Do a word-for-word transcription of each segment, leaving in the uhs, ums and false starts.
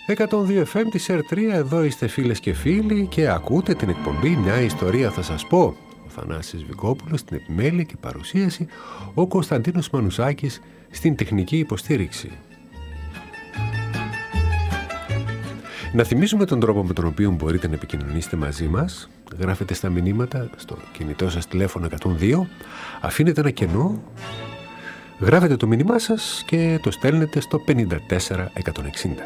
εκατόν δύο εφ εμ της Ερ τρία, εδώ είστε φίλες και φίλοι και ακούτε την εκπομπή «Μια ιστορία θα σας πω». Ο Θανάσης Βικόπουλος στην επιμέλεια και παρουσίαση, ο Κωνσταντίνος Μανουσάκης στην τεχνική υποστήριξη. Να θυμίσουμε τον τρόπο με τον οποίο μπορείτε να επικοινωνήσετε μαζί μας. Γράφετε στα μηνύματα στο κινητό σας τηλέφωνο εκατόν δύο, αφήνετε ένα κενό, γράφετε το μήνυμά σας και το στέλνετε στο πενήντα τέσσερα εκατόν εξήντα.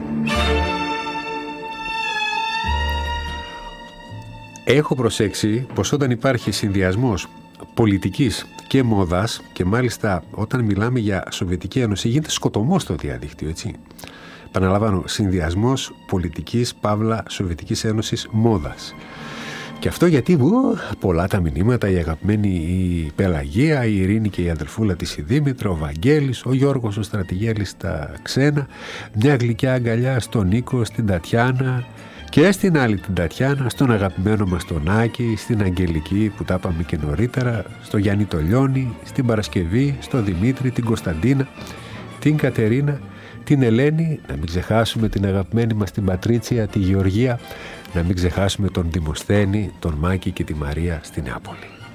Έχω προσέξει πως όταν υπάρχει συνδυασμός πολιτικής και μόδας, και μάλιστα όταν μιλάμε για Σοβιετική Ένωση γίνεται σκοτωμός στο διαδίκτυο, έτσι. Παναλαμβάνω, συνδυασμός πολιτικής παύλα Σοβιετικής Ένωσης μόδας. Και αυτό γιατί ου, πολλά τα μηνύματα, η αγαπημένη η Πελαγία, η Ειρήνη και η αδελφούλα της η Δήμητρα, ο Βαγγέλης, ο Γιώργος ο Στρατηγέλης στα ξένα, μια γλυκιά αγκαλιά στον Νίκο, στην Τατιάνα και στην άλλη την Τατιάνα, στον αγαπημένο μας τον Άκη, στην Αγγελική που τα είπαμε και νωρίτερα, στο Γιάννη το Λιώνη, στην Παρασκευή, στον Δημήτρη, την Κωνσταντίνα, την Κατερίνα, την Ελένη, να μην ξεχάσουμε την αγαπημένη μας την Πατρίτσια, τη Γεωργία, να μην ξεχάσουμε τον Δημοσθένη, τον Μάκη και τη Μαρία στην Νεάπολη.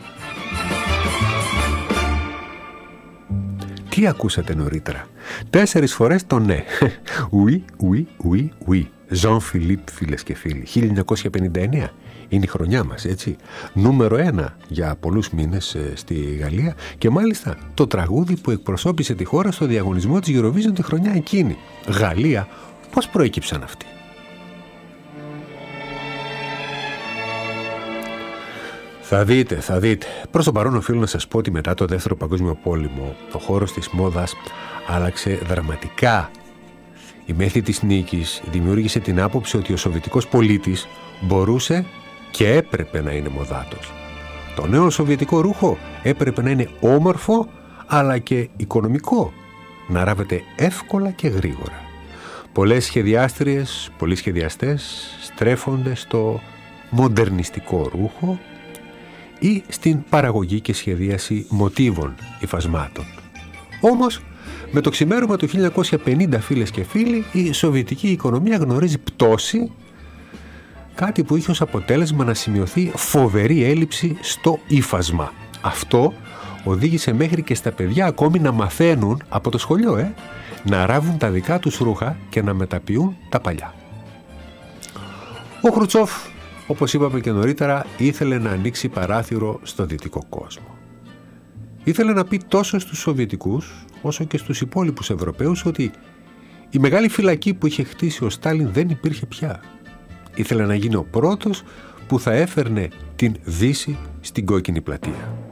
Τι ακούσατε νωρίτερα? Τέσσερις φορές το ναι. Oui, oui, oui, oui. Jean Philippe, φίλες και φίλοι. χίλια εννιακόσια πενήντα εννέα. Είναι η χρονιά μας, έτσι. Νούμερο ένα για πολλούς μήνες ε, στη Γαλλία και μάλιστα το τραγούδι που εκπροσώπησε τη χώρα στο διαγωνισμό της Eurovision τη χρονιά εκείνη. Γαλλία, πώς προέκυψαν αυτοί? Θα δείτε, θα δείτε. Προς το παρόν οφείλω να σας πω ότι μετά το Δεύτερο Παγκόσμιο Πόλεμο ο χώρος της μόδας άλλαξε δραματικά. Η μέθη της νίκης δημιούργησε την άποψη ότι ο σοβιετικός πολίτης μπορούσε και έπρεπε να είναι μοδάτος. Το νέο σοβιετικό ρούχο έπρεπε να είναι όμορφο αλλά και οικονομικό, να ράβεται εύκολα και γρήγορα. Πολλές σχεδιάστριες, πολλοί σχεδιαστές στρέφονται στο μοντερνιστικό ρούχο ή στην παραγωγή και σχεδίαση μοτίβων υφασμάτων. Όμως, με το ξημέρωμα του χίλια εννιακόσια πενήντα, φίλες και φίλοι, η σοβιετική οικονομία γνωρίζει πτώση, κάτι που είχε ως αποτέλεσμα να σημειωθεί φοβερή έλλειψη στο ύφασμα. Αυτό οδήγησε μέχρι και στα παιδιά ακόμη να μαθαίνουν από το σχολείο, ε, να ράβουν τα δικά τους ρούχα και να μεταποιούν τα παλιά. Ο Χρουτσόφ, όπως είπαμε και νωρίτερα, ήθελε να ανοίξει παράθυρο στο δυτικό κόσμο. Ήθελε να πει τόσο στους Σοβιετικούς όσο και στους υπόλοιπους Ευρωπαίους ότι η μεγάλη φυλακή που είχε χτίσει ο Στάλιν δεν υπήρχε πια. Ήθελε να γίνει ο πρώτος που θα έφερνε την Δύση στην κόκκινη πλατεία.